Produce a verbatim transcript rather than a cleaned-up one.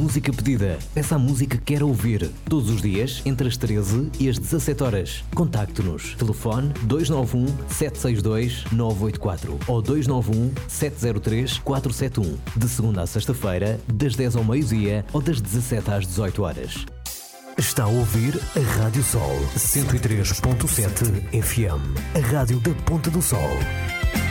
música pedida. Peça a música que quer ouvir. Todos os dias, entre as treze e as dezassete horas. Contacte-nos. Telefone dois nove um, sete seis dois, nove oito quatro ou dois nove um, sete zero três, quatro sete um. De segunda a sexta-feira, das dez ao meio-dia ou das dezassete às dezoito horas. Está a ouvir a Rádio Sol cento e três ponto sete F M. A rádio da Ponta do Sol.